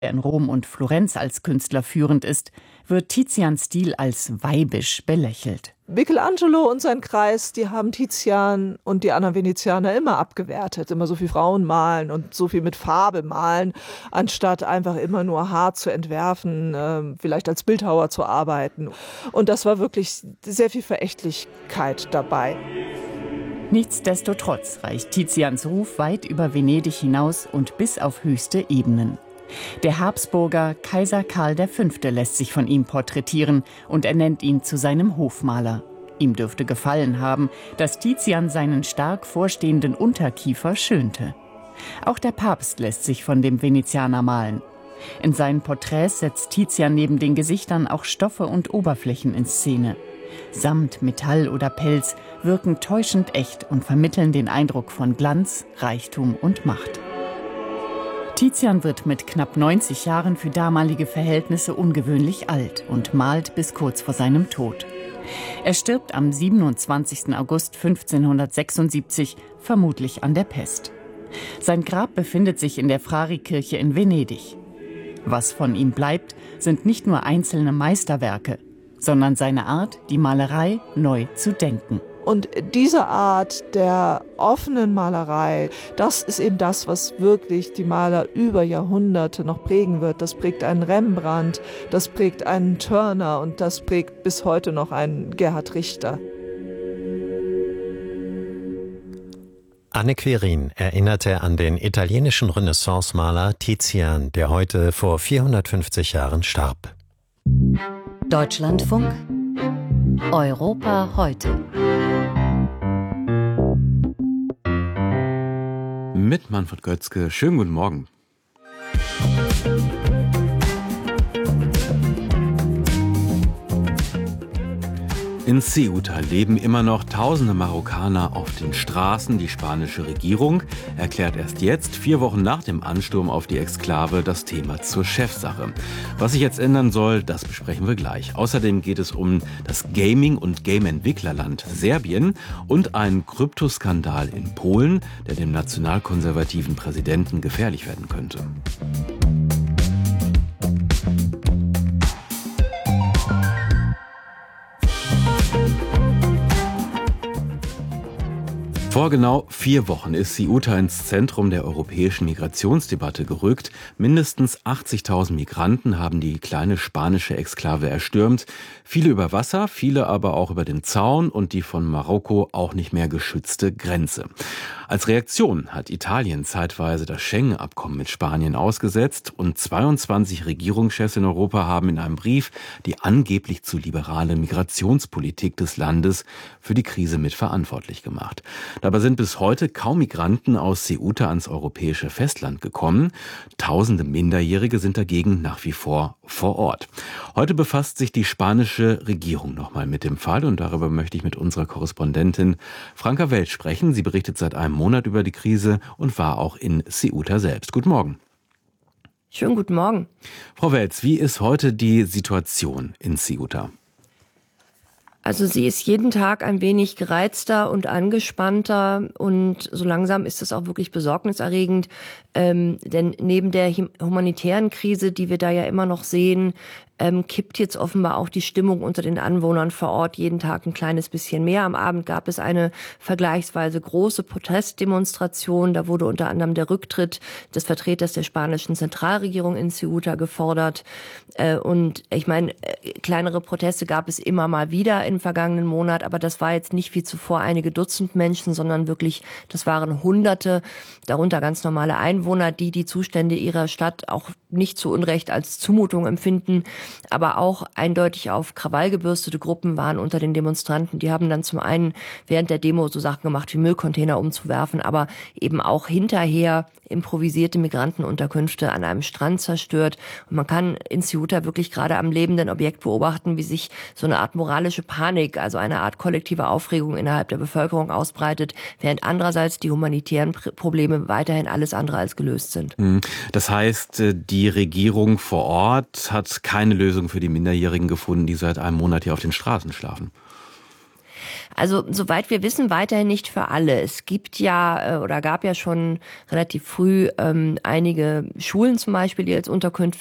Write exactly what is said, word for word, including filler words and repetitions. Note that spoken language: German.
der in Rom und Florenz als Künstler führend ist, wird Tizians Stil als weibisch belächelt. Michelangelo und sein Kreis, die haben Tizian und die anderen Venezianer immer abgewertet. Immer so viel Frauen malen und so viel mit Farbe malen, anstatt einfach immer nur hart zu entwerfen, äh, vielleicht als Bildhauer zu arbeiten. Und das war wirklich sehr viel Verächtlichkeit dabei. Nichtsdestotrotz reicht Tizians Ruf weit über Venedig hinaus und bis auf höchste Ebenen. Der Habsburger Kaiser Karl der Fünfte lässt sich von ihm porträtieren und ernennt ihn zu seinem Hofmaler. Ihm dürfte gefallen haben, dass Tizian seinen stark vorstehenden Unterkiefer schönte. Auch der Papst lässt sich von dem Venezianer malen. In seinen Porträts setzt Tizian neben den Gesichtern auch Stoffe und Oberflächen in Szene. Samt, Metall oder Pelz wirken täuschend echt und vermitteln den Eindruck von Glanz, Reichtum und Macht. Tizian wird mit knapp neunzig Jahren für damalige Verhältnisse ungewöhnlich alt und malt bis kurz vor seinem Tod. Er stirbt am siebenundzwanzigsten August fünfzehnhundertsechsundsiebzig, vermutlich an der Pest. Sein Grab befindet sich in der Frari-Kirche in Venedig. Was von ihm bleibt, sind nicht nur einzelne Meisterwerke, sondern seine Art, die Malerei neu zu denken. Und diese Art der offenen Malerei, das ist eben das, was wirklich die Maler über Jahrhunderte noch prägen wird. Das prägt einen Rembrandt, das prägt einen Turner und das prägt bis heute noch einen Gerhard Richter. Anne Querin erinnerte an den italienischen Renaissance-Maler Tizian, der heute vor vierhundertfünfzig Jahren starb. Deutschlandfunk Europa heute. Mit Manfred Götzke. Schönen guten Morgen. In Ceuta leben immer noch tausende Marokkaner auf den Straßen. Die spanische Regierung erklärt erst jetzt, vier Wochen nach dem Ansturm auf die Exklave, das Thema zur Chefsache. Was sich jetzt ändern soll, das besprechen wir gleich. Außerdem geht es um das Gaming- und Game-Entwicklerland Serbien und einen Kryptoskandal in Polen, der dem nationalkonservativen Präsidenten gefährlich werden könnte. Vor genau vier Wochen ist Ceuta ins Zentrum der europäischen Migrationsdebatte gerückt. Mindestens achtzigtausend Migranten haben die kleine spanische Exklave erstürmt. Viele über Wasser, viele aber auch über den Zaun und die von Marokko auch nicht mehr geschützte Grenze. Als Reaktion hat Italien zeitweise das Schengen-Abkommen mit Spanien ausgesetzt und zweiundzwanzig Regierungschefs in Europa haben in einem Brief die angeblich zu liberale Migrationspolitik des Landes für die Krise mitverantwortlich gemacht. Dabei sind bis heute kaum Migranten aus Ceuta ans europäische Festland gekommen. Tausende Minderjährige sind dagegen nach wie vor vor Ort. Heute befasst sich die spanische Regierung nochmal mit dem Fall und darüber möchte ich mit unserer Korrespondentin Franka Welsch sprechen. Sie berichtet seit einem Monat über die Krise und war auch in Ceuta selbst. Guten Morgen. Schönen guten Morgen. Frau Welz, wie ist heute die Situation in Ceuta? Also sie ist jeden Tag ein wenig gereizter und angespannter und so langsam ist es auch wirklich besorgniserregend, ähm, denn neben der humanitären Krise, die wir da ja immer noch sehen, ähm, kippt jetzt offenbar auch die Stimmung unter den Anwohnern vor Ort jeden Tag ein kleines bisschen mehr. Am Abend gab es eine vergleichsweise große Protestdemonstration. Da wurde unter anderem der Rücktritt des Vertreters der spanischen Zentralregierung in Ceuta gefordert. Äh, und ich meine, äh, kleinere Proteste gab es immer mal wieder im vergangenen Monat, aber das war jetzt nicht wie zuvor einige Dutzend Menschen, sondern wirklich, das waren Hunderte, darunter ganz normale Einwohner, die die Zustände ihrer Stadt auch nicht zu Unrecht als Zumutung empfinden, aber auch eindeutig auf Krawall gebürstete Gruppen waren unter den Demonstranten. Die haben dann zum einen während der Demo so Sachen gemacht wie Müllcontainer umzuwerfen, aber eben auch hinterher improvisierte Migrantenunterkünfte an einem Strand zerstört. Und man kann in Ceuta wirklich gerade am lebenden Objekt beobachten, wie sich so eine Art moralische Panik, also eine Art kollektive Aufregung innerhalb der Bevölkerung ausbreitet, während andererseits die humanitären Probleme weiterhin alles andere als gelöst sind. Das heißt, die Regierung vor Ort hat keine Lösung für die Minderjährigen gefunden, die seit einem Monat hier auf den Straßen schlafen. Also soweit wir wissen, weiterhin nicht für alle. Es gibt ja oder gab ja schon relativ früh ähm, einige Schulen zum Beispiel, die als Unterkünfte